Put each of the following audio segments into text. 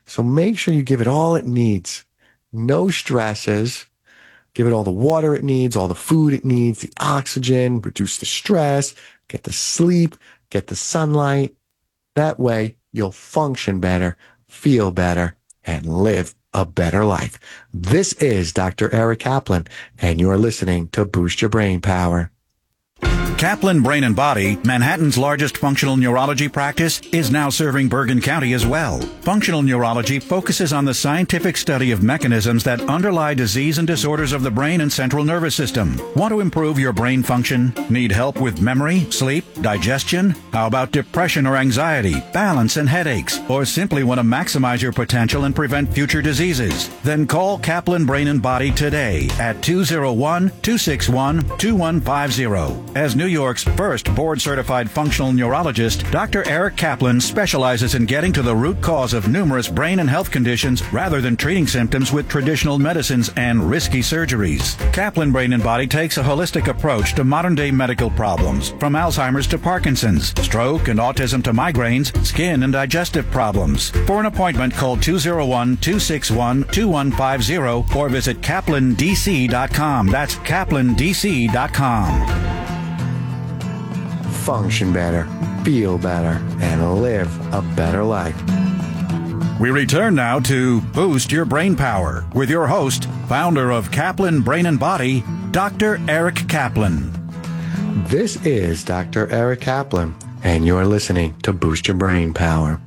So make sure you give it all it needs. No stresses. Give it all the water it needs, all the food it needs, the oxygen, reduce the stress, get the sleep, get the sunlight. That way you'll function better, feel better, and live a better life. This is Dr. Eric Kaplan, and you're listening to Boost Your Brain Power. Kaplan Brain and Body, Manhattan's largest functional neurology practice, is now serving Bergen County as well. Functional neurology focuses on the scientific study of mechanisms that underlie disease and disorders of the brain and central nervous system. Want to improve your brain function? Need help with memory, sleep, digestion? How about depression or anxiety, balance and headaches? Or simply want to maximize your potential and prevent future diseases? Then call Kaplan Brain and Body today at 201-261-2150. As New York's first board-certified functional neurologist, Dr. Eric Kaplan specializes in getting to the root cause of numerous brain and health conditions rather than treating symptoms with traditional medicines and risky surgeries. Kaplan Brain and Body takes a holistic approach to modern-day medical problems, from Alzheimer's to Parkinson's, stroke and autism to migraines, skin and digestive problems. For an appointment, call 201-261-2150 or visit kaplandc.com. That's kaplandc.com. Function better, feel better, and live a better life. We return now to Boost Your Brain Power with your host, founder of Kaplan Brain and Body, Dr. Eric Kaplan. This is Dr. Eric Kaplan, and you're listening to Boost Your Brain Power.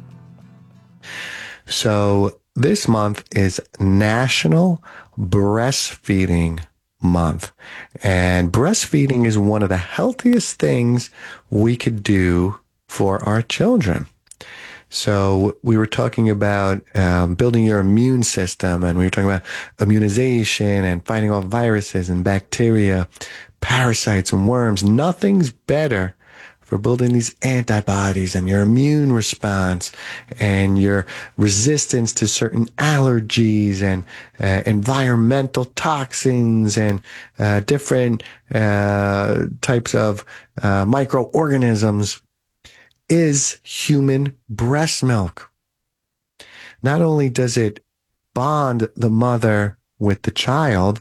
So this month is National Breastfeeding Month. And breastfeeding is one of the healthiest things we could do for our children. So we were talking about building your immune system, and we were talking about immunization and fighting off viruses and bacteria, parasites and worms. Nothing's better for building these antibodies and your immune response and your resistance to certain allergies and environmental toxins and different types of microorganisms is human breast milk. Not only does it bond the mother with the child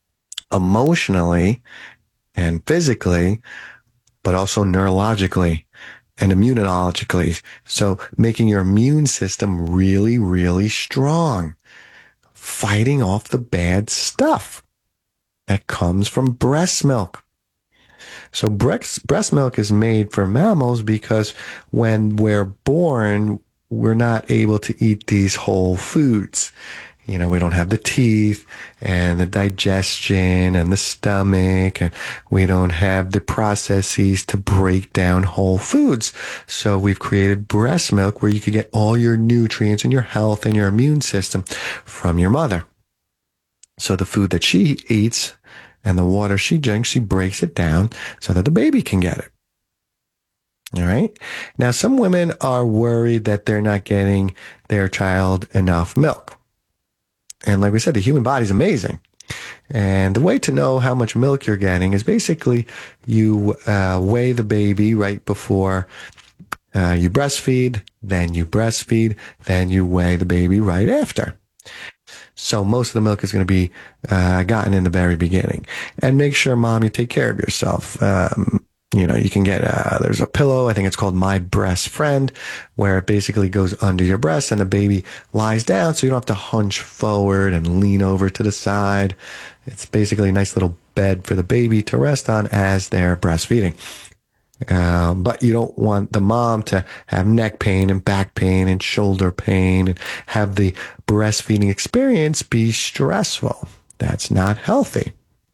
emotionally and physically, but also neurologically and immunologically. So making your immune system really, really strong, fighting off the bad stuff that comes from breast milk. So breast milk is made for mammals because when we're born, we're not able to eat these whole foods. You know, we don't have the teeth and the digestion and the stomach, and we don't have the processes to break down whole foods. So we've created breast milk where you can get all your nutrients and your health and your immune system from your mother. So the food that she eats and the water she drinks, she breaks it down so that the baby can get it. All right. Now, some women are worried that they're not getting their child enough milk. And like we said, the human body is amazing. And the way to know how much milk you're getting is basically you weigh the baby right before you breastfeed, then you weigh the baby right after. So most of the milk is going to be gotten in the very beginning. And make sure, Mom, you take care of yourself. You know, you can get, there's a pillow, I think it's called My Breast Friend, where it basically goes under your breast and the baby lies down so you don't have to hunch forward and lean over to the side. It's basically a nice little bed for the baby to rest on as they're breastfeeding. But you don't want the mom to have neck pain and back pain and shoulder pain and have the breastfeeding experience be stressful. That's not healthy.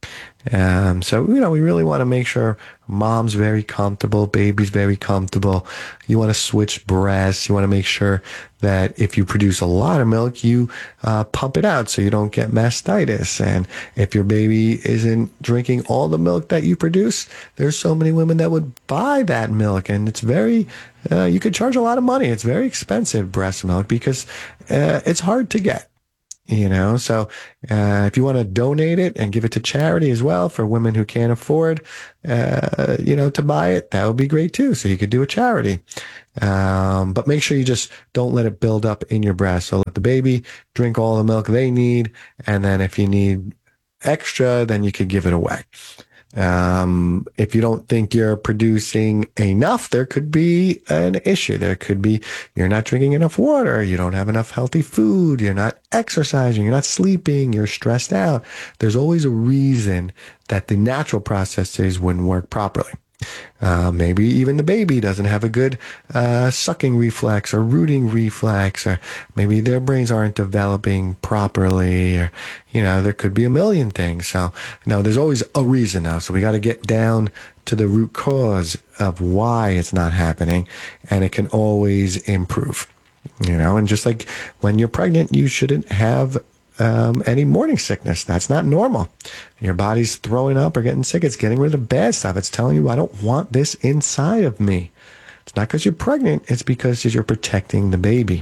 So, you know, we really want to make sure mom's very comfortable, baby's very comfortable. You want to switch breasts. You want to make sure that if you produce a lot of milk, you pump it out so you don't get mastitis. And if your baby isn't drinking all the milk that you produce, there's so many women that would buy that milk. And it's very, you could charge a lot of money. It's very expensive, breast milk, because it's hard to get. You know, so if you want to donate it and give it to charity as well for women who can't afford, you know, to buy it, that would be great too. So you could do a charity. But make sure you just don't let it build up in your breast. So let the baby drink all the milk they need. And then if you need extra, then you could give it away. If you don't think you're producing enough, there could be an issue. There could be you're not drinking enough water, you don't have enough healthy food, you're not exercising, you're not sleeping, you're stressed out. There's always a reason that the natural processes wouldn't work properly. Maybe even the baby doesn't have a good sucking reflex or rooting reflex, or maybe their brains aren't developing properly, or, there could be a million things. So, there's always a reason now. So we got to get down to the root cause of why it's not happening, and it can always improve. And just like when you're pregnant, you shouldn't have any morning sickness. That's not normal. Your body's throwing up or getting sick. It's getting rid of the bad stuff. It's telling you, I don't want this inside of me. It's not because you're pregnant. It's because you're protecting the baby.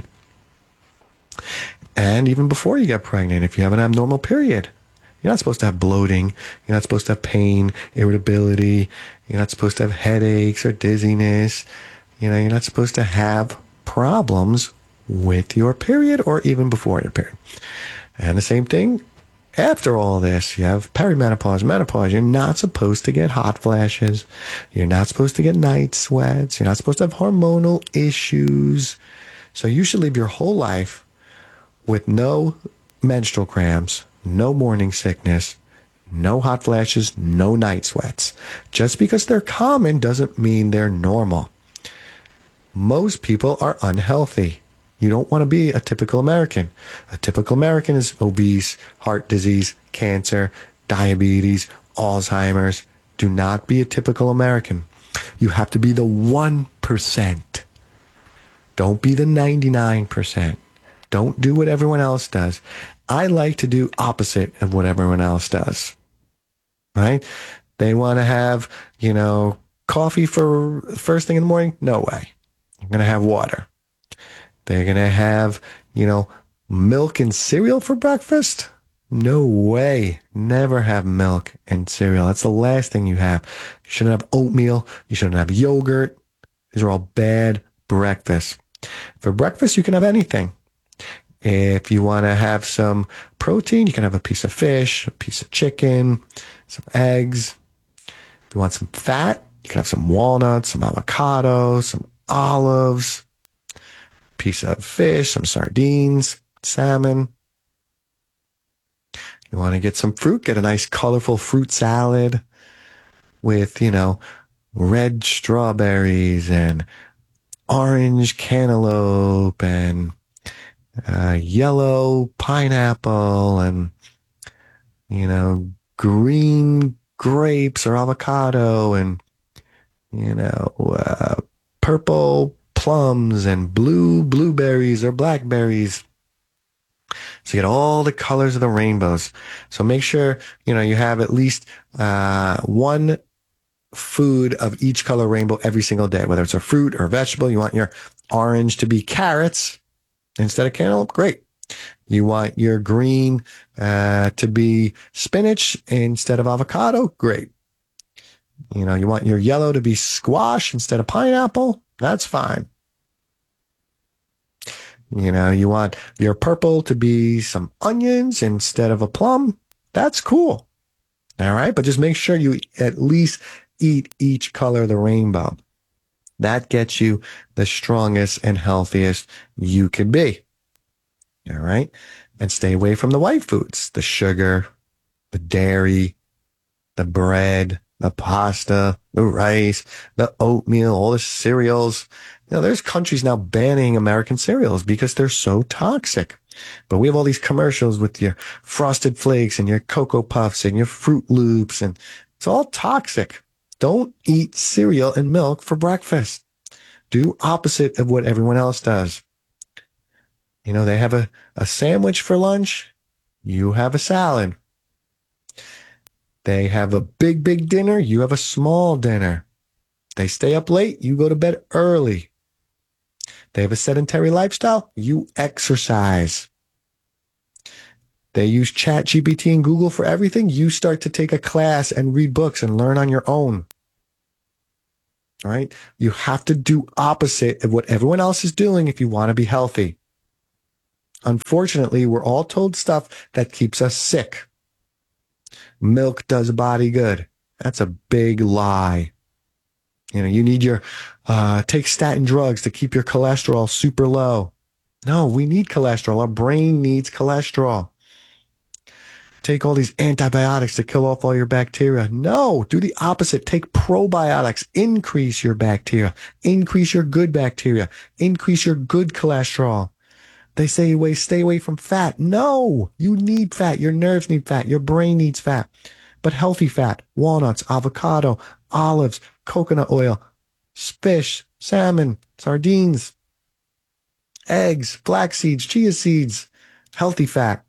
And even before you get pregnant, if you have an abnormal period, you're not supposed to have bloating. You're not supposed to have pain, irritability. You're not supposed to have headaches or dizziness. You're not supposed to have problems with your period or even before your period. And the same thing after all this. You have perimenopause, menopause. You're not supposed to get hot flashes. You're not supposed to get night sweats. You're not supposed to have hormonal issues. So you should live your whole life with no menstrual cramps, no morning sickness, no hot flashes, no night sweats. Just because they're common doesn't mean they're normal. Most people are unhealthy. You don't want to be a typical American. A typical American is obese, heart disease, cancer, diabetes, Alzheimer's. Do not be a typical American. You have to be the 1%. Don't be the 99%. Don't do what everyone else does. I like to do opposite of what everyone else does. Right? They want to have, coffee for first thing in the morning? No way. I'm going to have water. They're going to have, milk and cereal for breakfast? No way. Never have milk and cereal. That's the last thing you have. You shouldn't have oatmeal. You shouldn't have yogurt. These are all bad breakfasts. For breakfast, you can have anything. If you want to have some protein, you can have a piece of fish, a piece of chicken, some eggs. If you want some fat, you can have some walnuts, some avocado, some olives, piece of fish, some sardines, salmon. You want to get some fruit, get a nice colorful fruit salad with, red strawberries and orange cantaloupe and yellow pineapple and, green grapes or avocado and, purple plums and blue blueberries or blackberries. So you get all the colors of the rainbows. So make sure, you have at least one food of each color rainbow every single day, whether it's a fruit or a vegetable. You want your orange to be carrots instead of cantaloupe? Great. You want your green to be spinach instead of avocado? Great. You want your yellow to be squash instead of pineapple? That's fine. You want your purple to be some onions instead of a plum? That's cool. All right. But just make sure you at least eat each color of the rainbow. That gets you the strongest and healthiest you could be. All right. And stay away from the white foods, the sugar, the dairy, the bread, the pasta, the rice, the oatmeal, all the cereals. There's countries now banning American cereals because they're so toxic. But we have all these commercials with your Frosted Flakes and your Cocoa Puffs and your Fruit Loops, and it's all toxic. Don't eat cereal and milk for breakfast. Do opposite of what everyone else does. They have a sandwich for lunch. You have a salad. They have a big dinner. You have a small dinner. They stay up late. You go to bed early. They have a sedentary lifestyle. You exercise. They use ChatGPT and Google for everything. You start to take a class and read books and learn on your own. All right? You have to do opposite of what everyone else is doing if you want to be healthy. Unfortunately, we're all told stuff that keeps us sick. Milk does a body good. That's a big lie. You need your, take statin drugs to keep your cholesterol super low. No, we need cholesterol. Our brain needs cholesterol. Take all these antibiotics to kill off all your bacteria. No, do the opposite. Take probiotics. Increase your bacteria. Increase your good bacteria. Increase your good cholesterol. They say stay away from fat. No, you need fat. Your nerves need fat. Your brain needs fat. But healthy fat, walnuts, avocado, olives, coconut oil, fish, salmon, sardines, eggs, flax seeds, chia seeds, healthy fat.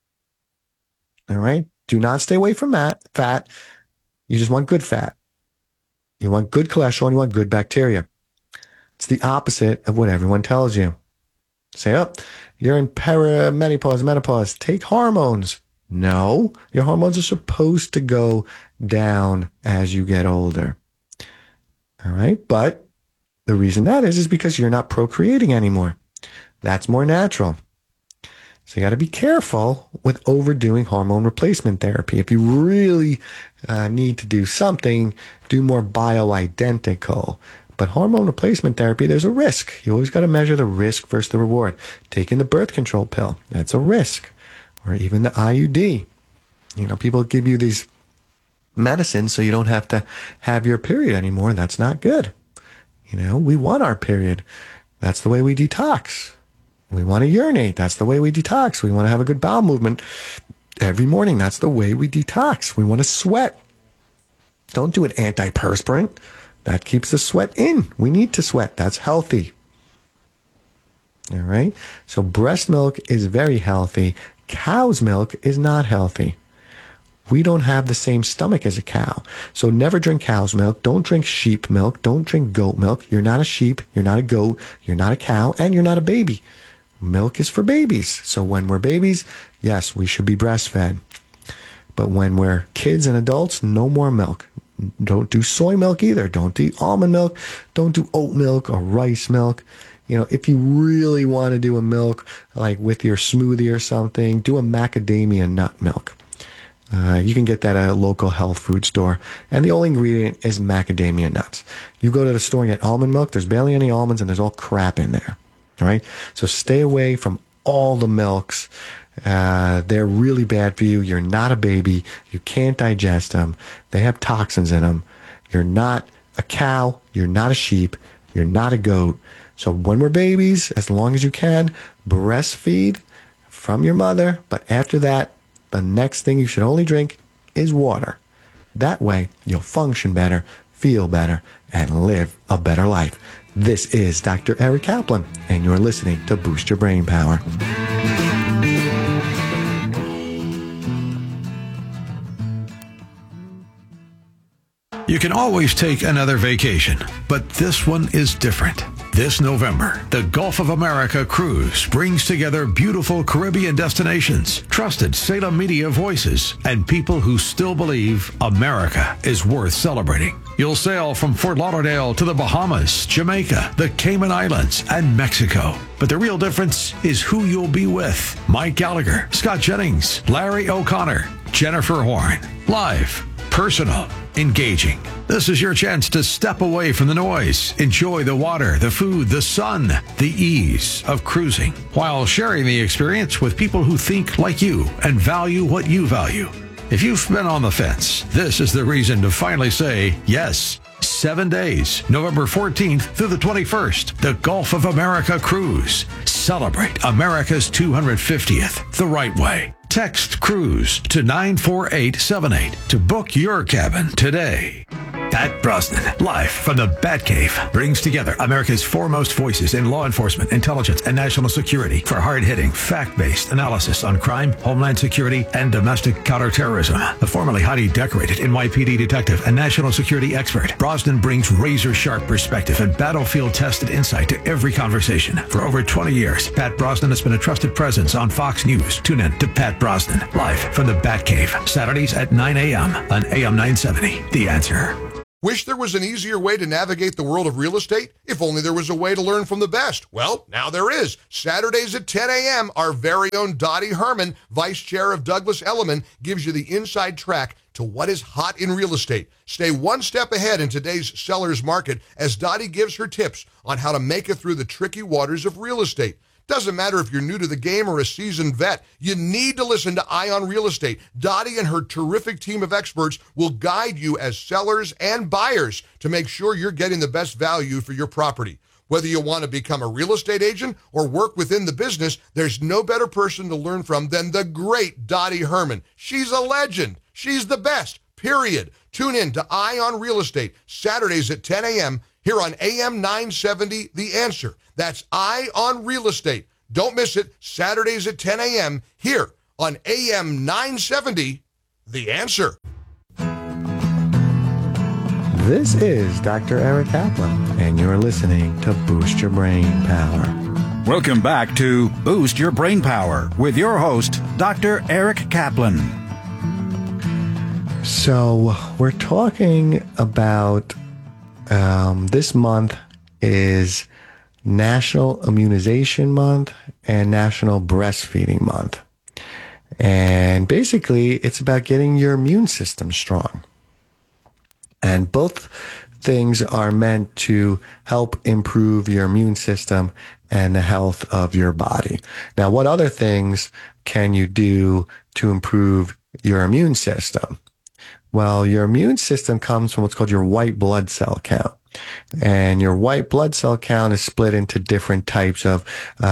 All right? Do not stay away from fat. You just want good fat. You want good cholesterol and you want good bacteria. It's the opposite of what everyone tells you. Say, you're in perimenopause, menopause. Take hormones. No, your hormones are supposed to go down as you get older. All right? But the reason that is because you're not procreating anymore. That's more natural. So you got to be careful with overdoing hormone replacement therapy. If you really need to do something, do more bioidentical. But hormone replacement therapy, there's a risk. You always got to measure the risk versus the reward. Taking the birth control pill, that's a risk. Or even the IUD. People give you these medicines so you don't have to have your period anymore. That's not good. We want our period. That's the way we detox. We want to urinate. That's the way we detox. We want to have a good bowel movement every morning. That's the way we detox. We want to sweat. Don't do an antiperspirant. That keeps the sweat in. We need to sweat. That's healthy. All right? So breast milk is very healthy. Cow's milk is not healthy. We don't have the same stomach as a cow. So never drink cow's milk. Don't drink sheep milk. Don't drink goat milk. You're not a sheep. You're not a goat. You're not a cow. And you're not a baby. Milk is for babies. So when we're babies, yes, we should be breastfed. But when we're kids and adults, no more milk. Don't do soy milk either. Don't do almond milk. Don't do oat milk or rice milk. If you really want to do a milk, like with your smoothie or something, do a macadamia nut milk. You can get that at a local health food store. And the only ingredient is macadamia nuts. You go to the store and get almond milk, there's barely any almonds and there's all crap in there. All right? So stay away from all the milks. They're really bad for you. You're not a baby. You can't digest them. They have toxins in them. You're not a cow. You're not a sheep. You're not a goat. So when we're babies, as long as you can, breastfeed from your mother. But after that, the next thing you should only drink is water. That way, you'll function better, feel better, and live a better life. This is Dr. Eric Kaplan, and you're listening to Boost Your Brain Power. You can always take another vacation, but this one is different. This November, the Gulf of America cruise brings together beautiful Caribbean destinations, trusted Salem media voices, and people who still believe America is worth celebrating. You'll sail from Fort Lauderdale to the Bahamas, Jamaica, the Cayman Islands, and Mexico. But the real difference is who you'll be with. Mike Gallagher, Scott Jennings, Larry O'Connor, Jennifer Horn. Live, personal, engaging. This is your chance to step away from the noise, enjoy the water, the food, the sun, the ease of cruising, while sharing the experience with people who think like you and value what you value. If you've been on the fence, this is the reason to finally say yes. 7 days, November 14th through the 21st, the Gulf of America cruise. Celebrate America's 250th the right way. Text CRUISE to 94878 to book your cabin today. Pat Brosnan, live from the Batcave, brings together America's foremost voices in law enforcement, intelligence, and national security for hard-hitting, fact-based analysis on crime, homeland security, and domestic counterterrorism. The formerly highly decorated NYPD detective and national security expert, Brosnan brings razor-sharp perspective and battlefield-tested insight to every conversation. For over 20 years, Pat Brosnan has been a trusted presence on Fox News. Tune in to Pat Brosnan, live from the Batcave, Saturdays at 9 a.m. on AM 970. The Answer. Wish there was an easier way to navigate the world of real estate? If only there was a way to learn from the best. Well, now there is. Saturdays at 10 a.m., our very own Dottie Herman, Vice Chair of Douglas Elliman, gives you the inside track to what is hot in real estate. Stay one step ahead in today's seller's market as Dottie gives her tips on how to make it through the tricky waters of real estate. Doesn't matter if you're new to the game or a seasoned vet, you need to listen to Ion Real Estate. Dottie and her terrific team of experts will guide you as sellers and buyers to make sure you're getting the best value for your property. Whether you want to become a real estate agent or work within the business, there's no better person to learn from than the great Dottie Herman. She's a legend. She's the best, period. Tune in to Ion Real Estate, Saturdays at 10 a.m. here on AM 970, The Answer. That's Ion Real Estate. Don't miss it, Saturdays at 10 a.m. here on AM 970, The Answer. This is Dr. Eric Kaplan, and you're listening to Boost Your Brain Power. Welcome back to Boost Your Brain Power with your host, Dr. Eric Kaplan. So we're talking about this month is National Immunization Month and National Breastfeeding Month. And basically, it's about getting your immune system strong. And both things are meant to help improve your immune system and the health of your body. Now, what other things can you do to improve your immune system? Well, your immune system comes from what's called your white blood cell count. And your white blood cell count is split into different types of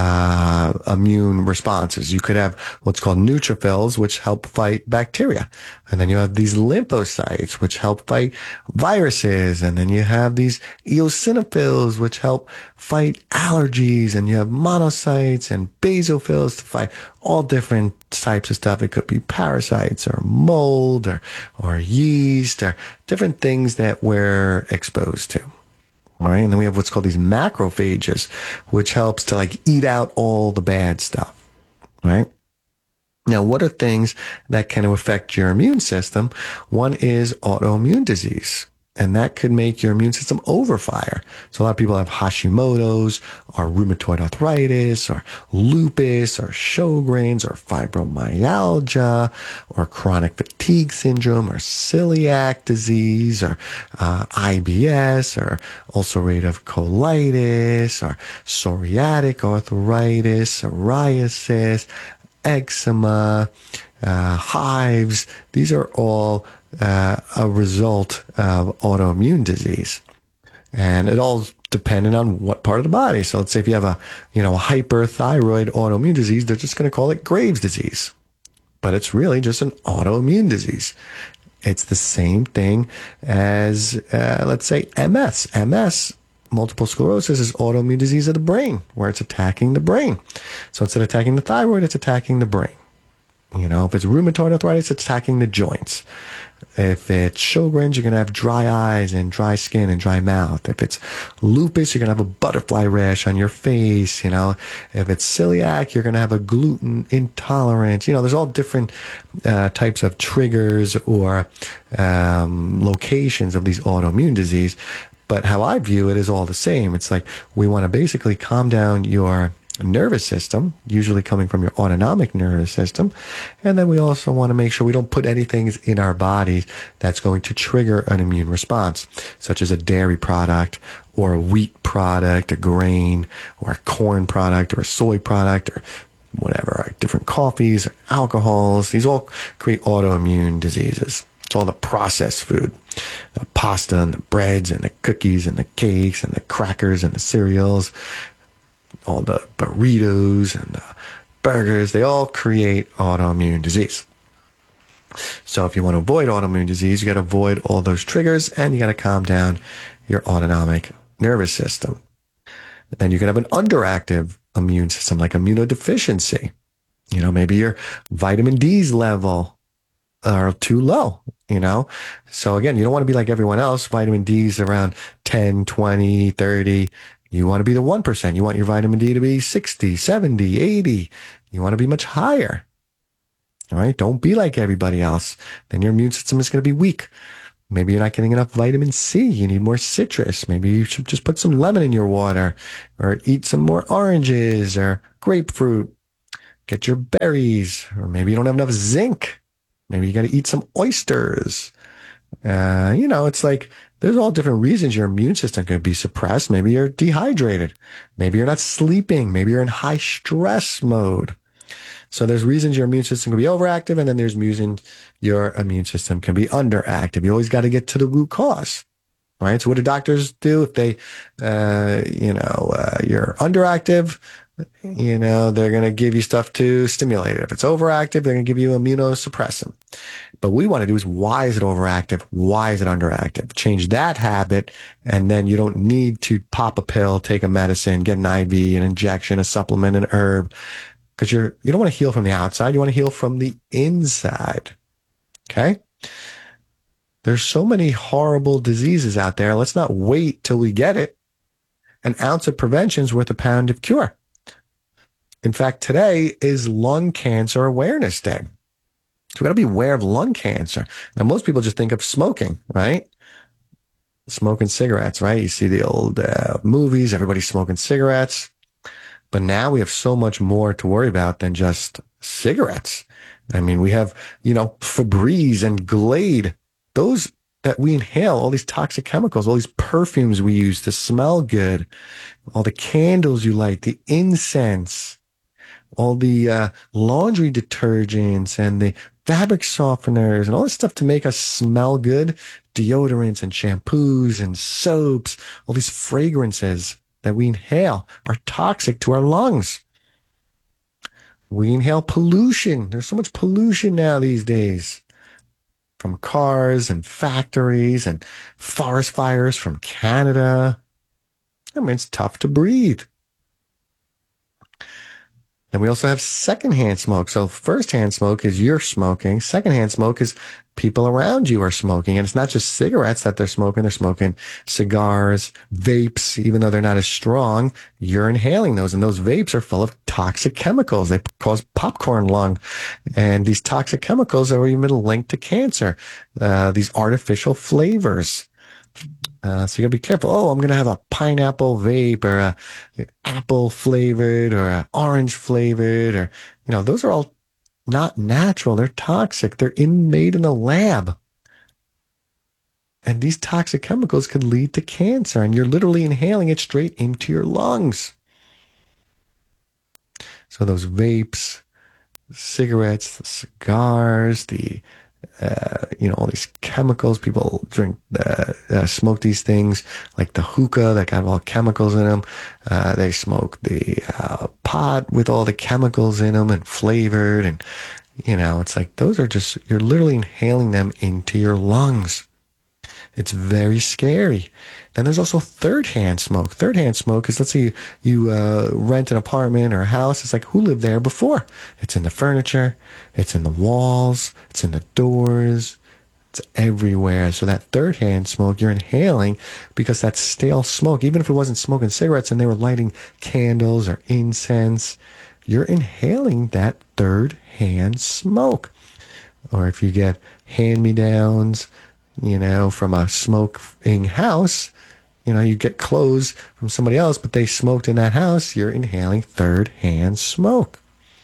immune responses. You could have what's called neutrophils, which help fight bacteria. And then you have these lymphocytes, which help fight viruses. And then you have these eosinophils, which help fight allergies. And you have monocytes and basophils to fight all different types of stuff. It could be parasites or mold or yeast or different things that we're exposed to. All right. And then we have what's called these macrophages, which helps to like eat out all the bad stuff. Right. Now, what are things that can affect your immune system? One is autoimmune disease. And that could make your immune system overfire. So a lot of people have Hashimoto's or rheumatoid arthritis or lupus or Sjogren's or fibromyalgia or chronic fatigue syndrome or celiac disease or IBS or ulcerative colitis or psoriatic arthritis, psoriasis, eczema, hives. These are all a result of autoimmune disease. And it all dependent on what part of the body. So let's say if you have a hyperthyroid autoimmune disease, they're just going to call it Graves' disease. But it's really just an autoimmune disease. It's the same thing as, let's say, MS. MS, multiple sclerosis, is autoimmune disease of the brain, where it's attacking the brain. So instead of attacking the thyroid, it's attacking the brain. If it's rheumatoid arthritis, it's attacking the joints. If it's Sjogren's, you're going to have dry eyes and dry skin and dry mouth. If it's lupus, you're going to have a butterfly rash on your face. If it's celiac, you're going to have a gluten intolerance. There's all different types of triggers or locations of these autoimmune disease. But how I view it is all the same. It's like we want to basically calm down your nervous system, usually coming from your autonomic nervous system. And then we also want to make sure we don't put anything in our bodies that's going to trigger an immune response, such as a dairy product or a wheat product, a grain or a corn product or a soy product or whatever, different coffees, or alcohols. These all create autoimmune diseases. It's all the processed food, the pasta and the breads and the cookies and the cakes and the crackers and the cereals, all the burritos and the burgers. They all create autoimmune disease. So if you want to avoid autoimmune disease, you got to avoid all those triggers and you got to calm down your autonomic nervous system. Then you can have an underactive immune system like immunodeficiency. Maybe your vitamin D's level are too low, So again, you don't want to be like everyone else. Vitamin D's around 10, 20, 30. You want to be the 1%. You want your vitamin D to be 60, 70, 80. You want to be much higher. All right. Don't be like everybody else. Then your immune system is going to be weak. Maybe you're not getting enough vitamin C. You need more citrus. Maybe you should just put some lemon in your water or eat some more oranges or grapefruit. Get your berries. Or maybe you don't have enough zinc. Maybe you got to eat some oysters. It's like there's all different reasons your immune system could be suppressed. Maybe you're dehydrated. Maybe you're not sleeping. Maybe you're in high stress mode. So there's reasons your immune system can be overactive, and then there's reasons your immune system can be underactive. You always got to get to the root cause, right? So what do doctors do if they, you're underactive? They're going to give you stuff to stimulate it. If it's overactive, they're going to give you immunosuppressant. But what we want to do is, why is it overactive? Why is it underactive? Change that habit, and then you don't need to pop a pill, take a medicine, get an IV, an injection, a supplement, an herb, because you don't want to heal from the outside. You want to heal from the inside. Okay? There's so many horrible diseases out there. Let's not wait till we get it. An ounce of prevention is worth a pound of cure. In fact, today is Lung Cancer Awareness Day. So we got to be aware of lung cancer. Now, most people just think of smoking, right? Smoking cigarettes, right? You see the old movies, everybody's smoking cigarettes. But now we have so much more to worry about than just cigarettes. I mean, we have, Febreze and Glade, those that we inhale, all these toxic chemicals, all these perfumes we use to smell good, all the candles you light, the incense, all the laundry detergents and the fabric softeners and all this stuff to make us smell good, deodorants and shampoos and soaps, all these fragrances that we inhale are toxic to our lungs. We inhale pollution. There's so much pollution now these days from cars and factories and forest fires from Canada. I mean, it's tough to breathe. And we also have secondhand smoke. So firsthand smoke is you're smoking. Secondhand smoke is people around you are smoking. And it's not just cigarettes that they're smoking. They're smoking cigars, vapes, even though they're not as strong. You're inhaling those. And those vapes are full of toxic chemicals. They cause popcorn lung. And these toxic chemicals are even linked to cancer. These artificial flavors. So you gotta be careful. Oh, I'm gonna have a pineapple vape or a apple flavored or a orange flavored, or those are all not natural. They're toxic. They're made in a lab, and these toxic chemicals could lead to cancer. And you're literally inhaling it straight into your lungs. So those vapes, cigarettes, the cigars, all these chemicals, people smoke these things like the hookah that got all chemicals in them. They smoke the pot with all the chemicals in them and flavored. And, it's like those are just, you're literally inhaling them into your lungs. It's very scary. Then there's also third-hand smoke. Third-hand smoke is, let's say you rent an apartment or a house. It's like, who lived there before? It's in the furniture. It's in the walls. It's in the doors. It's everywhere. So that third-hand smoke, you're inhaling because that's stale smoke. Even if it wasn't smoking cigarettes and they were lighting candles or incense, you're inhaling that third-hand smoke. Or if you get hand-me-downs, from a smoking house, you get clothes from somebody else, but they smoked in that house, you're inhaling third-hand smoke.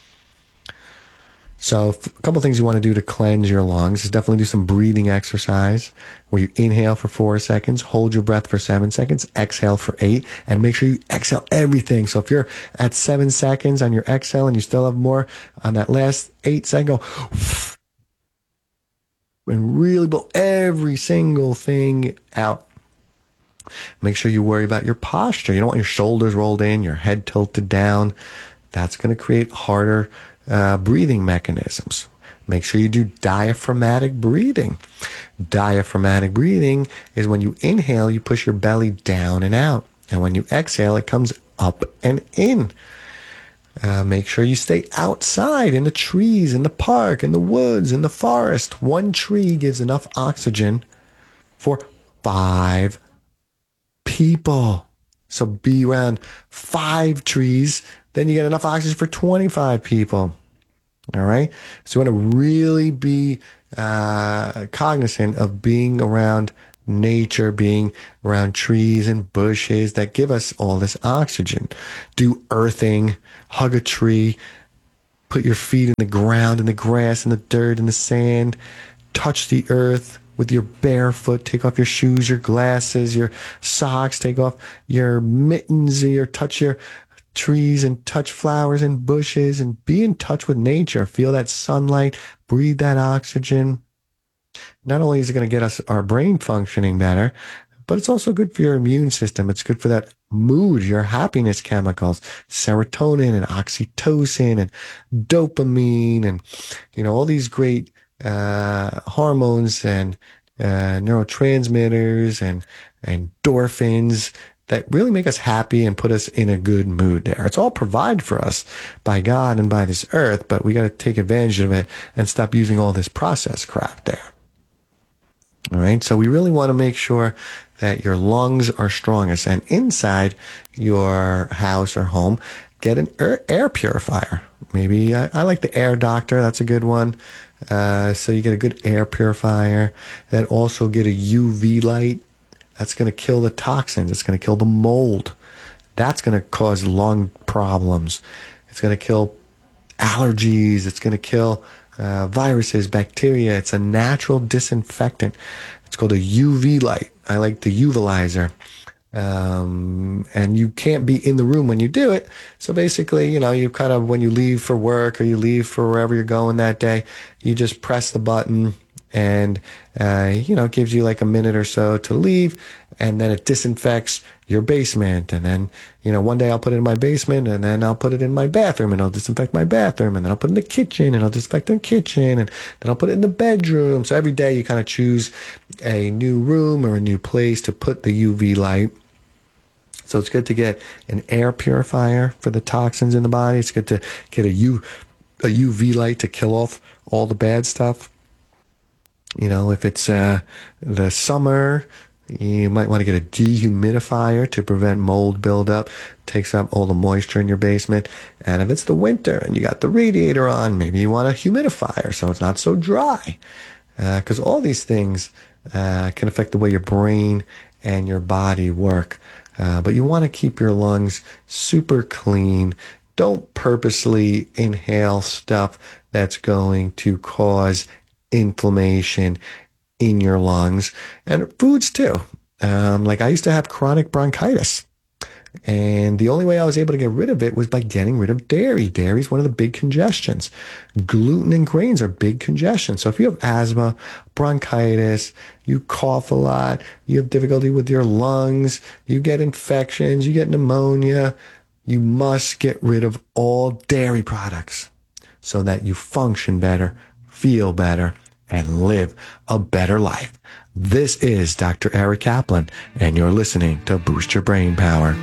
So a couple things you want to do to cleanse your lungs is definitely do some breathing exercise where you inhale for 4 seconds, hold your breath for 7 seconds, exhale for 8, and make sure you exhale everything. So if you're at 7 seconds on your exhale and you still have more on that last 8 seconds, go and really blow every single thing out. Make sure you worry about your posture. You don't want your shoulders rolled in, your head tilted down. That's going to create harder breathing mechanisms. Make sure you do diaphragmatic breathing. Diaphragmatic breathing is when you inhale, you push your belly down and out. And when you exhale, it comes up and in. Make sure you stay outside in the trees, in the park, in the woods, in the forest. 1 tree gives enough oxygen for 5 people. So be around 5 trees, then you get enough oxygen for 25 people. All right? So you want to really be cognizant of being around nature, being around trees and bushes that give us all this oxygen. Do earthing, hug a tree, put your feet in the ground, in the grass, in the dirt, in the sand, touch the earth with your bare foot, take off your shoes, your glasses, your socks, take off your mittens, touch your trees and touch flowers and bushes and be in touch with nature. Feel that sunlight, breathe that oxygen. Not only is it going to get us our brain functioning better, but it's also good for your immune system. It's good for that mood, your happiness chemicals, serotonin and oxytocin and dopamine and, all these great hormones and neurotransmitters and endorphins that really make us happy and put us in a good mood there. It's all provided for us by God and by this earth, but we got to take advantage of it and stop using all this processed crap there. All right. So we really want to make sure that your lungs are strongest. And inside your house or home, get an air purifier. Maybe I like the Air Doctor. That's a good one. So you get a good air purifier. Then also get a UV light. That's going to kill the toxins. It's going to kill the mold. That's going to cause lung problems. It's going to kill allergies. It's going to kill viruses, bacteria. It's a natural disinfectant. It's called a UV light. I like the Uvalizer. And you can't be in the room when you do it. So basically, you kind of, when you leave for work or you leave for wherever you're going that day, you just press the button and, it gives you like a minute or so to leave, and then it disinfects your basement. And then, one day I'll put it in my basement, and then I'll put it in my bathroom, and I'll disinfect my bathroom, and then I'll put it in the kitchen, and I'll disinfect the kitchen, and then I'll put it in the bedroom. So every day you kind of choose a new room or a new place to put the UV light. So it's good to get an air purifier for the toxins in the body. It's good to get a UV light to kill off all the bad stuff. If it's the summer, you might want to get a dehumidifier to prevent mold buildup. Takes up all the moisture in your basement. And if it's the winter and you got the radiator on, maybe you want a humidifier so it's not so dry. Because all these things can affect the way your brain and your body work. But you want to keep your lungs super clean. Don't purposely inhale stuff that's going to cause inflammation in your lungs, and foods too. Like I used to have chronic bronchitis, and the only way I was able to get rid of it was by getting rid of dairy. Dairy is one of the big congestions. Gluten and grains are big congestions. So if you have asthma, bronchitis, you cough a lot, you have difficulty with your lungs, you get infections, you get pneumonia, you must get rid of all dairy products so that you function better, feel better, and live a better life. This is Dr. Eric Kaplan, and you're listening to Boost Your Brain Power.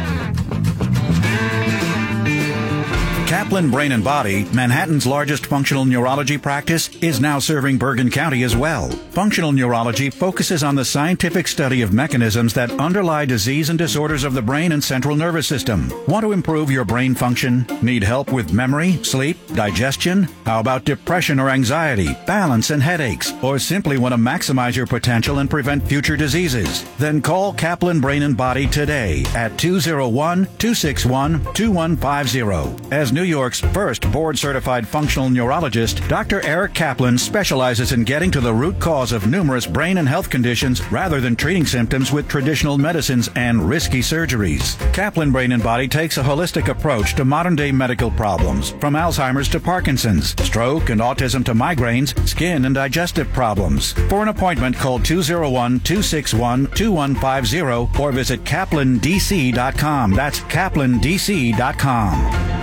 Kaplan Brain and Body, Manhattan's largest functional neurology practice, is now serving Bergen County as well. Functional neurology focuses on the scientific study of mechanisms that underlie disease and disorders of the brain and central nervous system. Want to improve your brain function? Need help with memory, sleep, digestion? How about depression or anxiety, balance and headaches? Or simply want to maximize your potential and prevent future diseases? Then call Kaplan Brain and Body today at 201-261-2150. As New York's first board-certified functional neurologist, Dr. Eric Kaplan specializes in getting to the root cause of numerous brain and health conditions rather than treating symptoms with traditional medicines and risky surgeries. Kaplan Brain and Body takes a holistic approach to modern-day medical problems, from Alzheimer's to Parkinson's, stroke and autism to migraines, skin and digestive problems. For an appointment, call 201-261-2150 or visit kaplandc.com. That's kaplandc.com.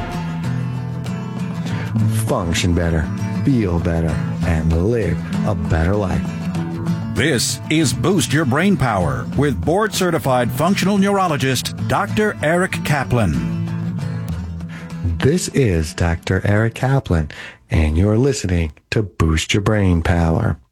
Function better, feel better, and live a better life. This is Boost Your Brain Power with board-certified functional neurologist Dr. Eric Kaplan. This is Dr. Eric Kaplan, and you're listening to Boost Your Brain Power.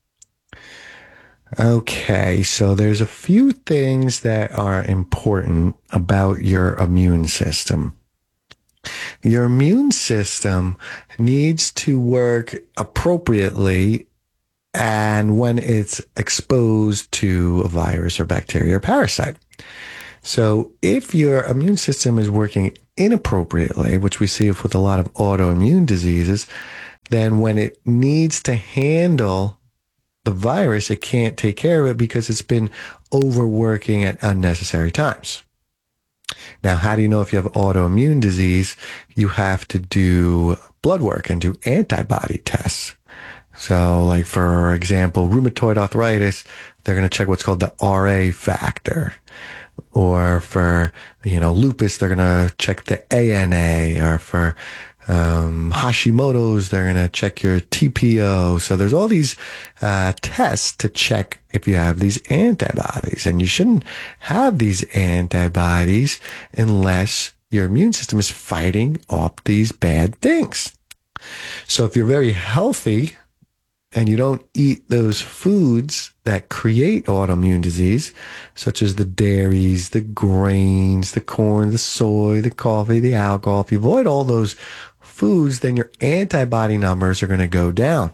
Okay, so there's a few things that are important about your immune system. Your immune system needs to work appropriately and when it's exposed to a virus or bacteria or parasite. So if your immune system is working inappropriately, which we see with a lot of autoimmune diseases, then when it needs to handle the virus, it can't take care of it because it's been overworking at unnecessary times. Now, how do you know if you have autoimmune disease? You have to do blood work and do antibody tests. So, like, for example, rheumatoid arthritis, they're going to check what's called the RA factor. Or for, lupus, they're going to check the ANA. Or for Hashimoto's, they're going to check your TPO. So there's all these tests to check if you have these antibodies. And you shouldn't have these antibodies unless your immune system is fighting off these bad things. So if you're very healthy and you don't eat those foods that create autoimmune disease, such as the dairies, the grains, the corn, the soy, the coffee, the alcohol, if you avoid all those foods, then your antibody numbers are going to go down.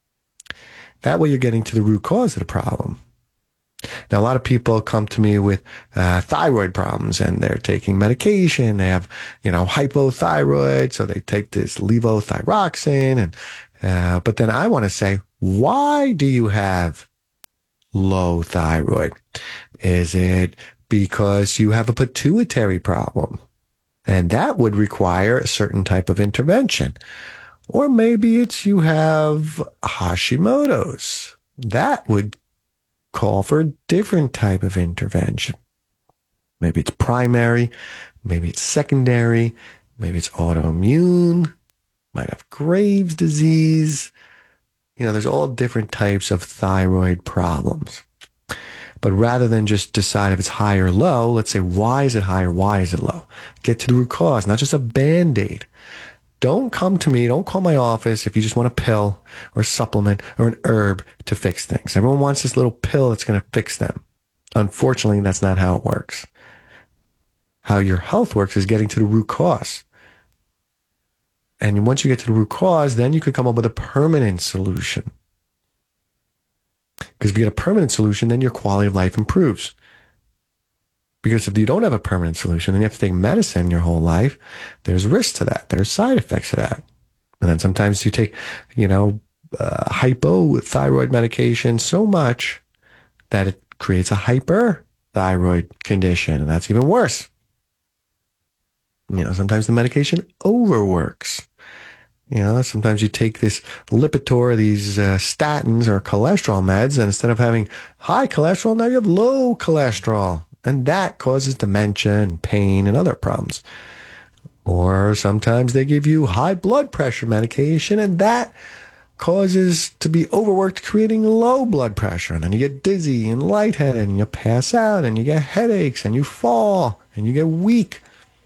That way you're getting to the root cause of the problem. Now, a lot of people come to me with thyroid problems and they're taking medication. They have, hypothyroid, so they take this levothyroxine. But then I want to say, why do you have low thyroid? Is it because you have a pituitary problem? And that would require a certain type of intervention. Or maybe it's you have Hashimoto's. That would call for a different type of intervention. Maybe it's primary, maybe it's secondary, maybe it's autoimmune, might have Graves' disease. There's all different types of thyroid problems. But rather than just decide if it's high or low, let's say, why is it high or why is it low? Get to the root cause, not just a Band-Aid. Don't come to me, don't call my office if you just want a pill or a supplement or an herb to fix things. Everyone wants this little pill that's going to fix them. Unfortunately, that's not how it works. How your health works is getting to the root cause. And once you get to the root cause, then you could come up with a permanent solution. Because if you get a permanent solution, then your quality of life improves. Because if you don't have a permanent solution and you have to take medicine your whole life, there's risk to that. There's side effects to that. And then sometimes you take, hypothyroid medication so much that it creates a hyperthyroid condition. And that's even worse. Sometimes the medication overworks. Sometimes you take this Lipitor, these statins or cholesterol meds, and instead of having high cholesterol, now you have low cholesterol. And that causes dementia and pain and other problems. Or sometimes they give you high blood pressure medication, and that causes to be overworked, creating low blood pressure. And then you get dizzy and lightheaded, and you pass out, and you get headaches, and you fall, and you get weak.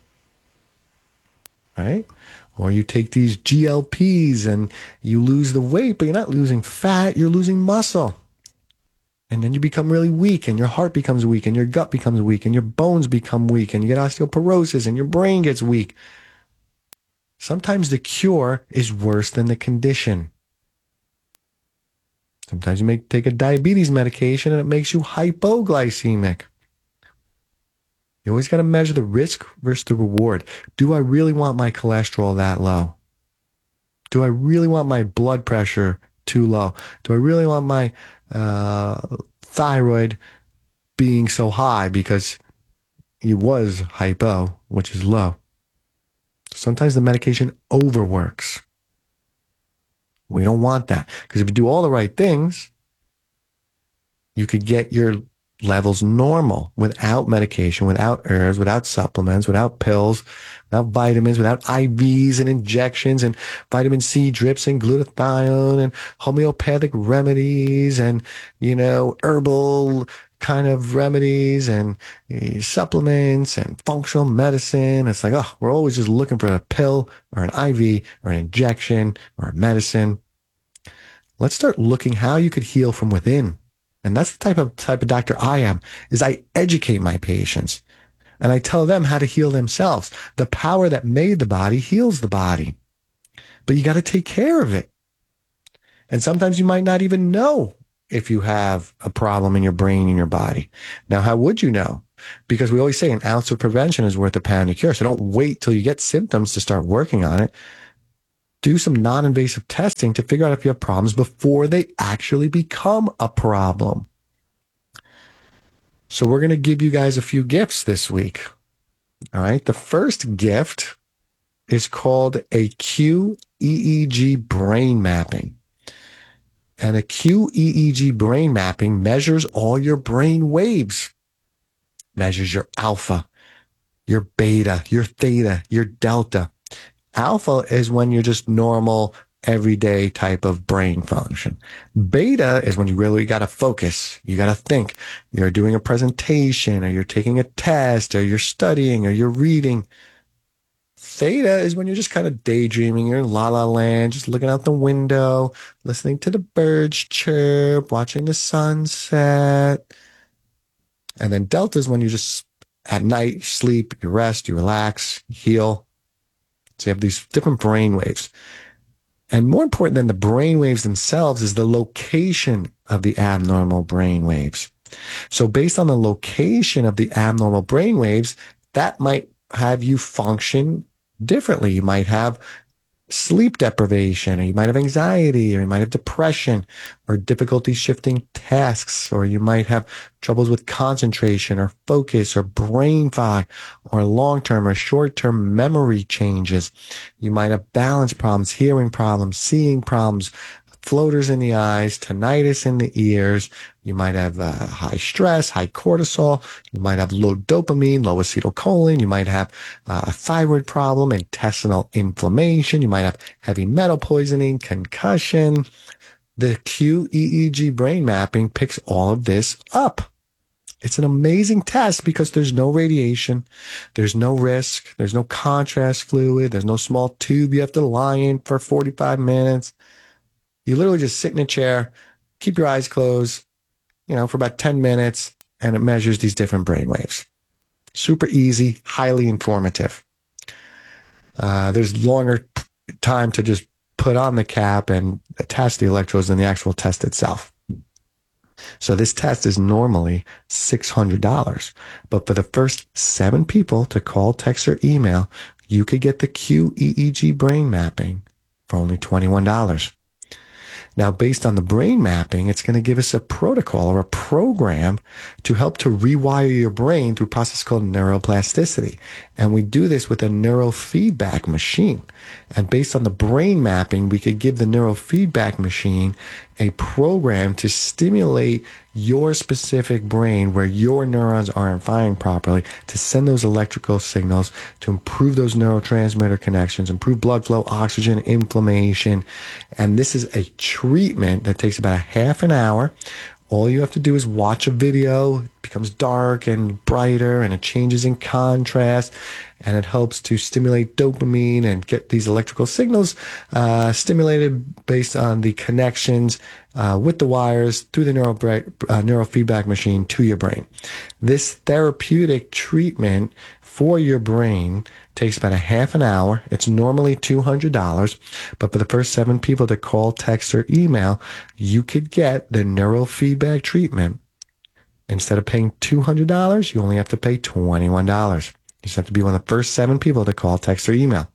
Right? Or you take these GLPs and you lose the weight, but you're not losing fat, you're losing muscle. And then you become really weak, and your heart becomes weak, and your gut becomes weak, and your bones become weak, and you get osteoporosis, and your brain gets weak. Sometimes the cure is worse than the condition. Sometimes you may take a diabetes medication, and it makes you hypoglycemic. You always got to measure the risk versus the reward. Do I really want my cholesterol that low? Do I really want my blood pressure too low? Do I really want my thyroid being so high because it was hypo, which is low? Sometimes the medication overworks. We don't want that, because if you do all the right things, you could get your levels normal without medication, without herbs, without supplements, without pills, without vitamins, without IVs and injections and vitamin C drips and glutathione and homeopathic remedies and, herbal kind of remedies and supplements and functional medicine. It's like, we're always just looking for a pill or an IV or an injection or a medicine. Let's start looking how you could heal from within. And that's the type of doctor I am, is I educate my patients and I tell them how to heal themselves. The power that made the body heals the body, but you got to take care of it. And sometimes you might not even know if you have a problem in your brain, in your body. Now, how would you know? Because we always say an ounce of prevention is worth a pound of cure. So don't wait till you get symptoms to start working on it. Do some non-invasive testing to figure out if you have problems before they actually become a problem. So we're going to give you guys a few gifts this week. All right. The first gift is called a QEEG brain mapping. And a QEEG brain mapping measures all your brain waves. Measures your alpha, your beta, your theta, your delta. Alpha is when you're just normal, everyday type of brain function. Beta is when you really got to focus. You got to think. You're doing a presentation, or you're taking a test, or you're studying, or you're reading. Theta is when you're just kind of daydreaming. You're in la la land, just looking out the window, listening to the birds chirp, watching the sunset. And then delta is when you just at night, you sleep, you rest, you relax, you heal. So you have these different brain waves. And more important than the brain waves themselves is the location of the abnormal brain waves. So based on the location of the abnormal brain waves, that might have you function differently. You might have sleep deprivation, or you might have anxiety, or you might have depression, or difficulty shifting tasks, or you might have troubles with concentration or focus or brain fog, or long-term or short-term memory changes. You might have balance problems, hearing problems, seeing problems, floaters in the eyes, tinnitus in the ears. You might have high stress, high cortisol. You might have low dopamine, low acetylcholine. You might have a thyroid problem, intestinal inflammation. You might have heavy metal poisoning, concussion. The QEEG brain mapping picks all of this up. It's an amazing test because there's no radiation, there's no risk, there's no contrast fluid, there's no small tube you have to lie in for 45 minutes. You literally just sit in a chair, keep your eyes closed, for about 10 minutes, and it measures these different brain waves. Super easy, highly informative. There's longer time to just put on the cap and attach the electrodes than the actual test itself. So this test is normally $600, but for the first 7 people to call, text, or email, you could get the QEEG brain mapping for only $21. Now, based on the brain mapping, it's going to give us a protocol or a program to help to rewire your brain through a process called neuroplasticity. And we do this with a neurofeedback machine. And based on the brain mapping, we could give the neurofeedback machine a program to stimulate your specific brain where your neurons aren't firing properly, to send those electrical signals, to improve those neurotransmitter connections, improve blood flow, oxygen, inflammation. And this is a treatment that takes about a half an hour. All you have to do is watch a video. It becomes dark and brighter, and it changes in contrast, and it helps to stimulate dopamine and get these electrical signals stimulated based on the connections with the wires through the neurofeedback machine to your brain. This therapeutic treatment for your brain takes about a half an hour. It's normally $200, but for the first 7 people to call, text, or email, you could get the neurofeedback treatment. Instead of paying $200, you only have to pay $21. You just have to be one of the first 7 people to call, text, or email.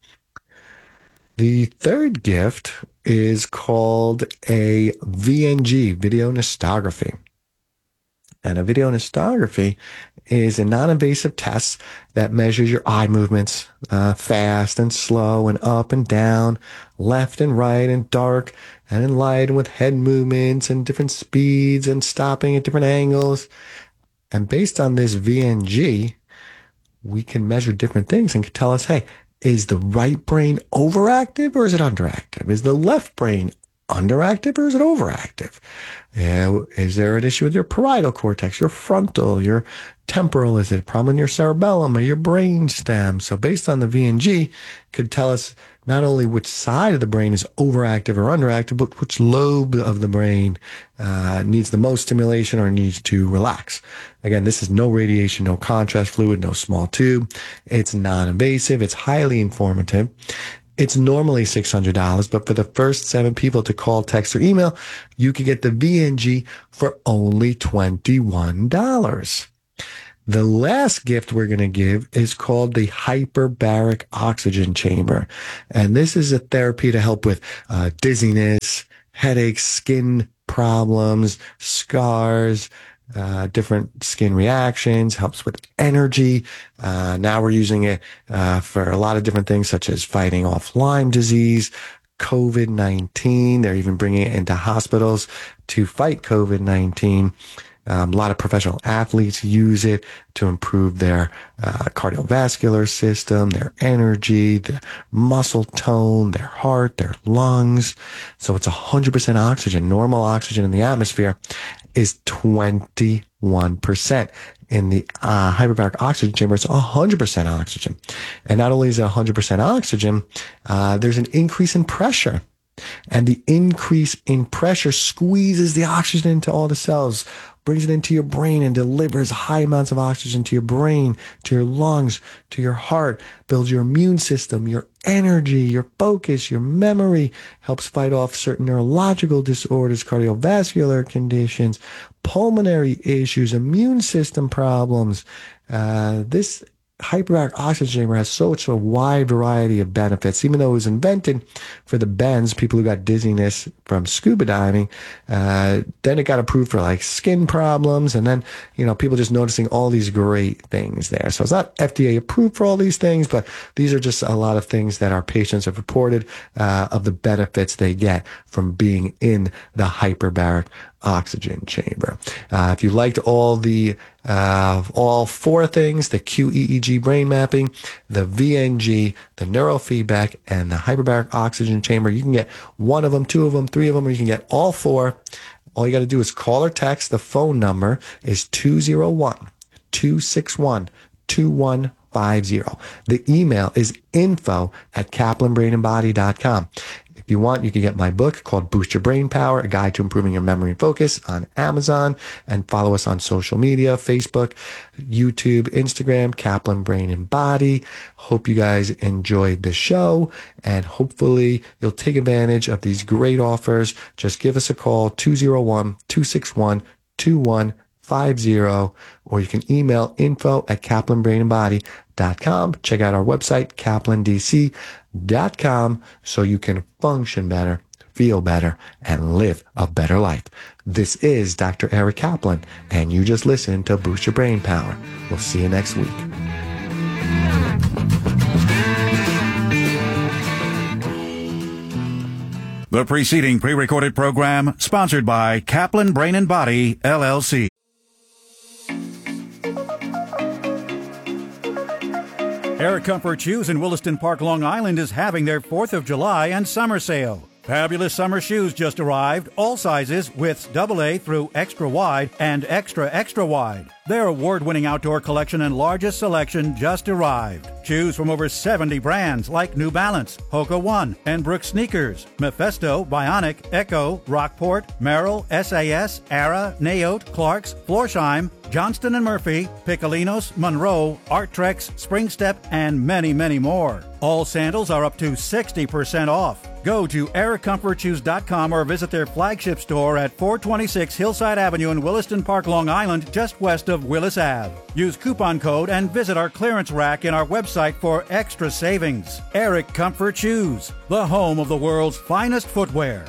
The third gift is called a VNG, video nystography. And a video nystography is a non-invasive test that measures your eye movements, fast and slow and up and down, left and right and dark and in light, and with head movements and different speeds and stopping at different angles. And based on this VNG, we can measure different things and can tell us, hey, is the right brain overactive or is it underactive? Is the left brain underactive or is it overactive? Is there an issue with your parietal cortex, your frontal, your temporal? Is it a problem in your cerebellum or your brain stem? So based on the VNG, could tell us not only which side of the brain is overactive or underactive, but which lobe of the brain needs the most stimulation or needs to relax. Again, this is no radiation, no contrast fluid, no small tube. It's non-invasive. It's highly informative. It's normally $600, but for the first 7 people to call, text, or email, you can get the VNG for only $21. The last gift we're going to give is called the hyperbaric oxygen chamber. And this is a therapy to help with dizziness, headaches, skin problems, scars, different skin reactions, helps with energy. Now we're using it for a lot of different things, such as fighting off Lyme disease, COVID-19. They're even bringing it into hospitals to fight COVID-19. A lot of professional athletes use it to improve their cardiovascular system, their energy, their muscle tone, their heart, their lungs. So it's 100% oxygen. Normal oxygen in the atmosphere is 21%. In the hyperbaric oxygen chamber, it's 100% oxygen. And not only is it 100% oxygen, there's an increase in pressure. And the increase in pressure squeezes the oxygen into all the cells, brings it into your brain, and delivers high amounts of oxygen to your brain, to your lungs, to your heart, builds your immune system, your energy, your focus, your memory, helps fight off certain neurological disorders, cardiovascular conditions, pulmonary issues, immune system problems. This hyperbaric oxygen chamber has such a wide variety of benefits. Even though it was invented for the bends, people who got dizziness from scuba diving, then it got approved for like skin problems, and then, you know, people just noticing all these great things there. So it's not FDA approved for all these things, but these are just a lot of things that our patients have reported of the benefits they get from being in the hyperbaric oxygen chamber. If you liked all 4 things, the QEEG brain mapping, the VNG, the neurofeedback, and the hyperbaric oxygen chamber, you can get 1 of them, 2 of them, 3 of them, or you can get all 4. All you got to do is call or text. The phone number is 201-261-2150. The email is info@kaplanbrainandbody.com. If you want, you can get my book called Boost Your Brain Power, A Guide to Improving Your Memory and Focus on Amazon, and follow us on social media, Facebook, YouTube, Instagram, Kaplan Brain and Body. Hope you guys enjoyed the show, and hopefully you'll take advantage of these great offers. Just give us a call, 201-261-2150, or you can email info@kaplanbrainandbody.com. Check out our website, kaplandc.com, so you can function better, feel better, and live a better life. This is Dr. Eric Kaplan, and you just listened to Boost Your Brain Power. We'll see you next week. The preceding pre-recorded program sponsored by Kaplan Brain and Body, LLC. Eric Comfort Shoes in Williston Park, Long Island is having their 4th of July and summer sale. Fabulous summer shoes just arrived, all sizes, widths AA through extra wide and extra extra wide. Their award-winning outdoor collection and largest selection just arrived. Shoes from over 70 brands like New Balance, Hoka One, and Brooks Sneakers, Mephisto, Bionic, Echo, Rockport, Merrill, SAS, Ara, Naote, Clarks, Florsheim, Johnston & Murphy, Piccolinos, Monroe, Arttrex, Springstep, and many, many more. All sandals are up to 60% off. Go to ericcomfortshoes.com or visit their flagship store at 426 Hillside Avenue in Williston Park, Long Island, just west of Willis Ave. Use coupon code and visit our clearance rack in our website for extra savings. Eric Comfort Shoes, the home of the world's finest footwear.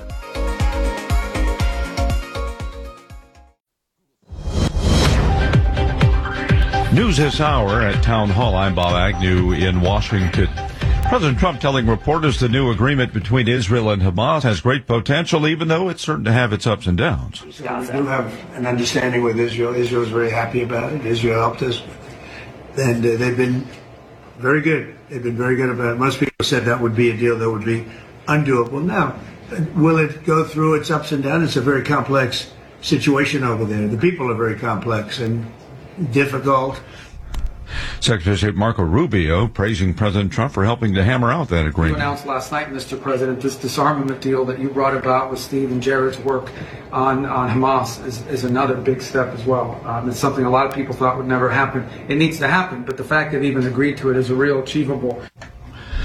News this hour at Town Hall. I'm Bob Agnew in Washington. President Trump telling reporters the new agreement between Israel and Hamas has great potential, even though it's certain to have its ups and downs. We do have an understanding with Israel. Israel is very happy about it. Israel helped us. And they've been very good. They've been very good about it. Most people said that would be a deal that would be undoable. Now, will it go through its ups and downs? It's a very complex situation over there. The people are very complex and difficult. Secretary of State Marco Rubio praising President Trump for helping to hammer out that agreement. You announced last night, Mr. President, this disarmament deal that you brought about with Steve and Jared's work on Hamas is another big step as well. It's something a lot of people thought would never happen. It needs to happen, but the fact that he even agreed to it is a real achievable.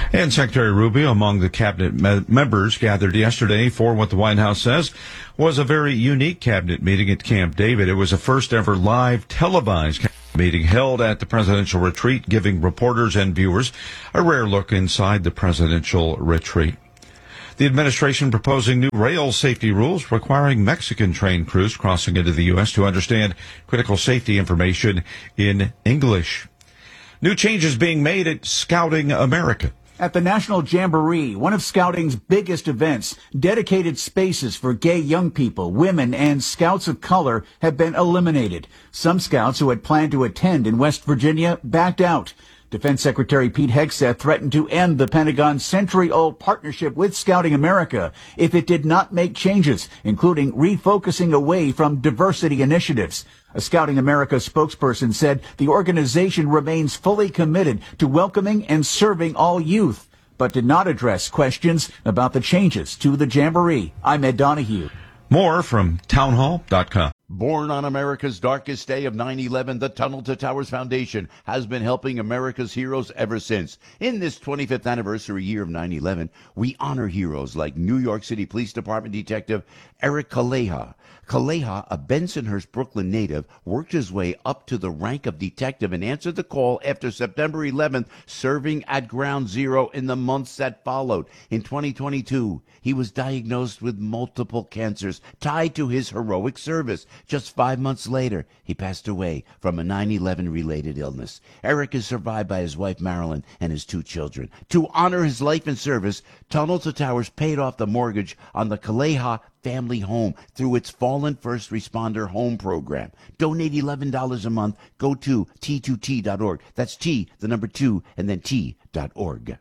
And Secretary Rubio among the cabinet members gathered yesterday for what the White House says was a very unique cabinet meeting at Camp David. It was the first ever live televised meeting held at the presidential retreat, giving reporters and viewers a rare look inside the presidential retreat. The administration proposing new rail safety rules requiring Mexican train crews crossing into the U.S. to understand critical safety information in English. New changes being made at Scouting America. At the National Jamboree, one of Scouting's biggest events, dedicated spaces for gay young people, women, and scouts of color have been eliminated. Some scouts who had planned to attend in West Virginia backed out. Defense Secretary Pete Hegseth threatened to end the Pentagon's century-old partnership with Scouting America if it did not make changes, including refocusing away from diversity initiatives. A Scouting America spokesperson said the organization remains fully committed to welcoming and serving all youth, but did not address questions about the changes to the Jamboree. I'm Ed Donahue. More from townhall.com. Born on America's darkest day of 9/11, the Tunnel to Towers Foundation has been helping America's heroes ever since. In this 25th anniversary year of 9/11, we honor heroes like New York City Police Department Detective Eric Kaleha. Kaleha, a Bensonhurst, Brooklyn native, worked his way up to the rank of detective and answered the call after September 11th, serving at Ground Zero in the months that followed. In 2022, he was diagnosed with multiple cancers tied to his heroic service. Just 5 months later, he passed away from a 9/11 related illness. Eric is survived by his wife Marilyn and his 2 children. To honor his life and service, Tunnel to Towers paid off the mortgage on the Kaleha family home through its Fallen First Responder Home Program. Donate $11 a month. Go to T2T.org. That's T, the number 2, and then T.org.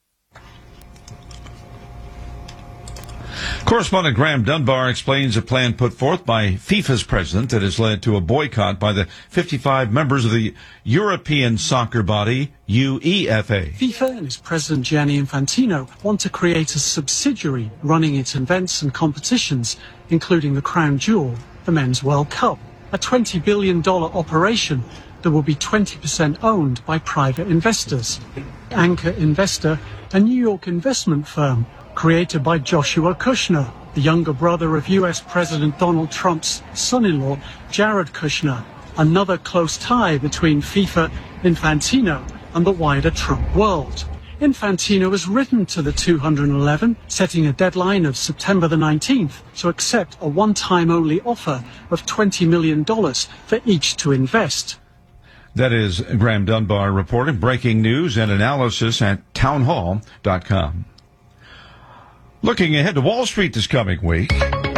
Correspondent Graham Dunbar explains a plan put forth by FIFA's president that has led to a boycott by the 55 members of the European soccer body, UEFA. FIFA and its president Gianni Infantino want to create a subsidiary running its events and competitions, including the crown jewel, the Men's World Cup, a $20 billion operation that will be 20% owned by private investors. Anchor Investor, a New York investment firm, created by Joshua Kushner, the younger brother of U.S. President Donald Trump's son-in-law, Jared Kushner, another close tie between FIFA, Infantino, and the wider Trump world. Infantino has written to the 211, setting a deadline of September the 19th to accept a one-time only offer of $20 million for each to invest. That is Graham Dunbar reporting. Breaking news and analysis at townhall.com. Looking ahead to Wall Street this coming week.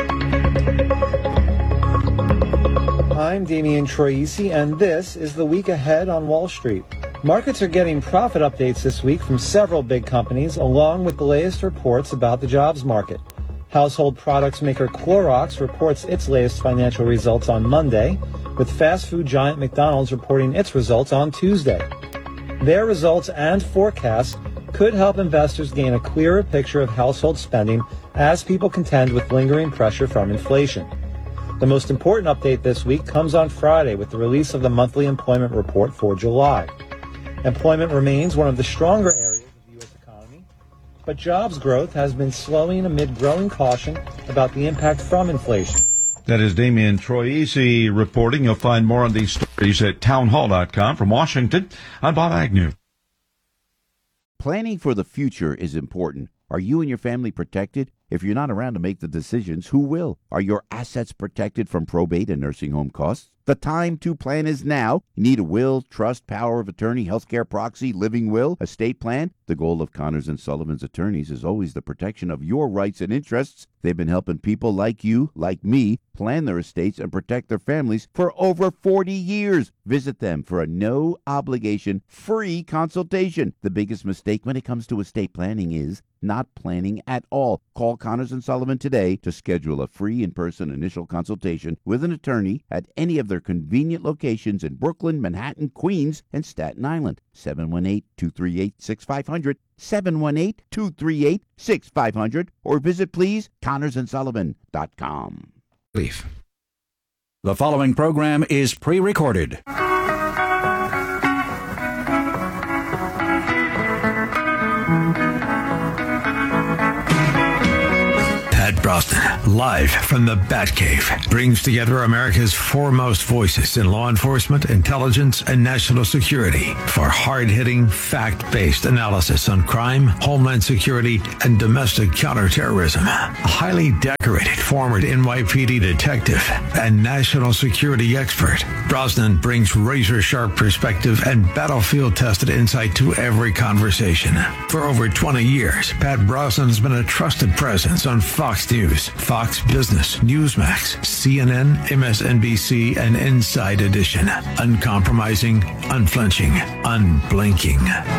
I'm Damian Troisi, and this is the week ahead on Wall Street. Markets are getting profit updates this week from several big companies, along with the latest reports about the jobs market. Household products maker Clorox reports its latest financial results on Monday, with fast food giant McDonald's reporting its results on Tuesday. Their results and forecasts could help investors gain a clearer picture of household spending as people contend with lingering pressure from inflation. The most important update this week comes on Friday with the release of the monthly employment report for July. Employment remains one of the stronger areas of the U.S. economy, but jobs growth has been slowing amid growing caution about the impact from inflation. That is Damian Troisi reporting. You'll find more on these stories at townhall.com. From Washington, I'm Bob Agnew. Planning for the future is important. Are you and your family protected? If you're not around to make the decisions, who will? Are your assets protected from probate and nursing home costs? The time to plan is now. You need a will, trust, power of attorney, healthcare proxy, living will, estate plan. The goal of Connors & Sullivan's attorneys is always the protection of your rights and interests. They've been helping people like you, like me, plan their estates and protect their families for over 40 years. Visit them for a no-obligation, free consultation. The biggest mistake when it comes to estate planning is not planning at all. Call Connors & Sullivan today to schedule a free in-person initial consultation with an attorney at any of their convenient locations in Brooklyn, Manhattan, Queens, and Staten Island. 718-238-6500, 718-238-6500, or visit, please, ConnorsandSullivan.com. The following program is pre-recorded. Brosnan, live from the Batcave, brings together America's foremost voices in law enforcement, intelligence, and national security for hard-hitting, fact-based analysis on crime, homeland security, and domestic counterterrorism. A highly decorated former NYPD detective and national security expert, Brosnan brings razor-sharp perspective and battlefield-tested insight to every conversation. For over 20 years, Pat Brosnan has been a trusted presence on Fox News, Fox Business, Newsmax, CNN, MSNBC, and Inside Edition. Uncompromising, unflinching, unblinking.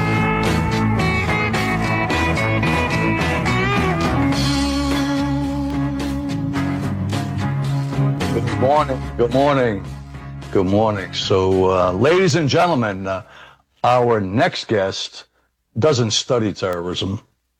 Good morning. Good morning. Good morning. So, ladies and gentlemen, our next guest doesn't study terrorism.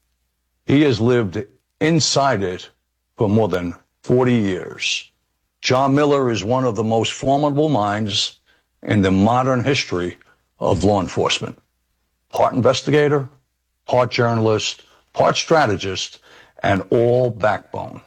He has lived inside it for more than 40 years. John Miller is one of the most formidable minds in the modern history of law enforcement. Part investigator, part journalist, part strategist, and all backbone.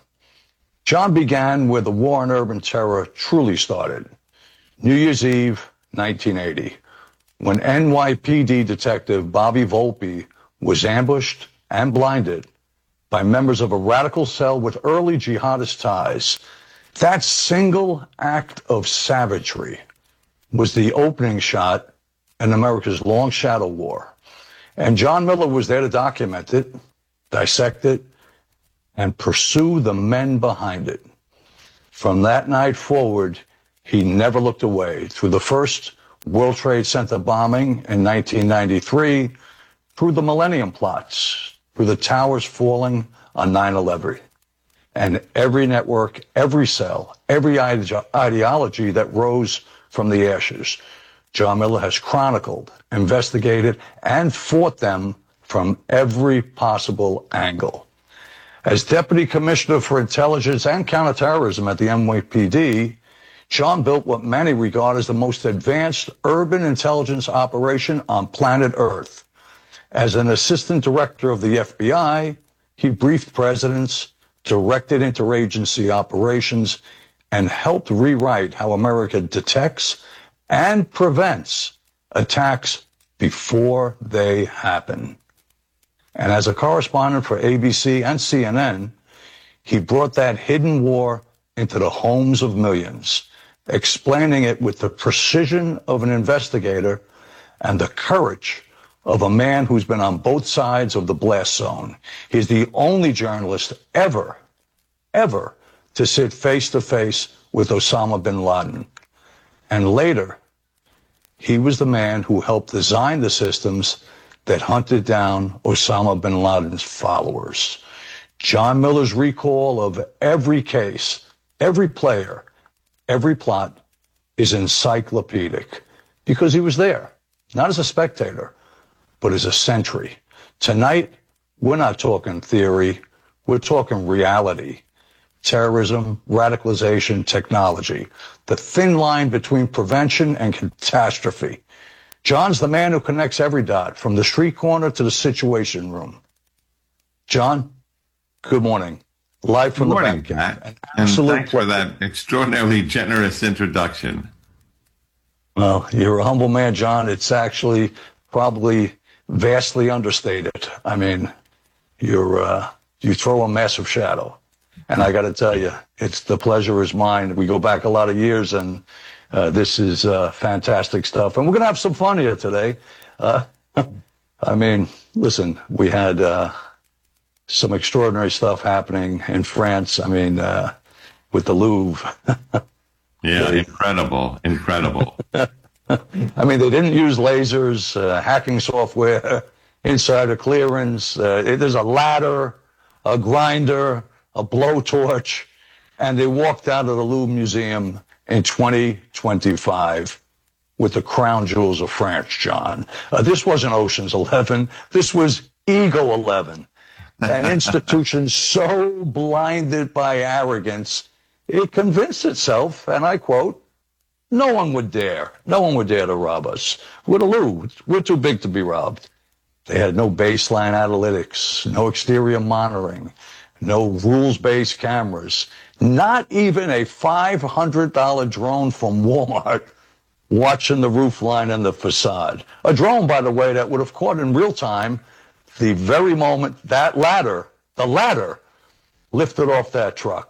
John began where the war on urban terror truly started. New Year's Eve, 1980, when NYPD detective Bobby Volpe was ambushed and blinded by members of a radical cell with early jihadist ties. That single act of savagery was the opening shot in America's long shadow war. And John Miller was there to document it, dissect it, and pursue the men behind it. From that night forward, he never looked away. Through the first World Trade Center bombing in 1993, through the Millennium Plots, through the towers falling on 9/11, and every network, every cell, every ideology that rose from the ashes. John Miller has chronicled, investigated, and fought them from every possible angle. As Deputy Commissioner for Intelligence and Counterterrorism at the NYPD, John built what many regard as the most advanced urban intelligence operation on planet Earth. As an assistant director of the FBI, he briefed presidents, directed interagency operations, and helped rewrite how America detects and prevents attacks before they happen. And as a correspondent for ABC and CNN, he brought that hidden war into the homes of millions, explaining it with the precision of an investigator and the courage of a man who's been on both sides of the blast zone. He's the only journalist ever to sit face to face with Osama bin Laden. And later, he was the man who helped design the systems that hunted down Osama bin Laden's followers. John Miller's recall of every case, every player, every plot is encyclopedic because he was there, not as a spectator, but as a sentry. Tonight, we're not talking theory, we're talking reality. Terrorism, radicalization, technology, the thin line between prevention and catastrophe. John's the man who connects every dot, from the street corner to the situation room. John, good morning. Live from the back. Good morning, Pat. And thanks for that extraordinarily generous introduction. Well, you're a humble man, John. It's actually probably vastly understated. I mean, you throw a massive shadow. And I got to tell you, the pleasure is mine. We go back a lot of years, and this is fantastic stuff. And we're going to have some fun here today. I mean, listen, we had some extraordinary stuff happening in France. I mean, with the Louvre. Yeah, incredible. I mean, they didn't use lasers, hacking software, insider clearance. There's a ladder, a grinder, a blowtorch, and they walked out of the Louvre Museum in 2025 with the crown jewels of France, John. This wasn't Ocean's 11. This was Ego 11. An institution so blinded by arrogance, it convinced itself, and I quote, no one would dare to rob us. We're the Louvre. We're too big to be robbed. They had no baseline analytics, no exterior monitoring, no rules-based cameras, not even a $500 drone from Walmart watching the roof line and the facade. A drone, by the way, that would have caught in real time the very moment that ladder, the ladder, lifted off that truck.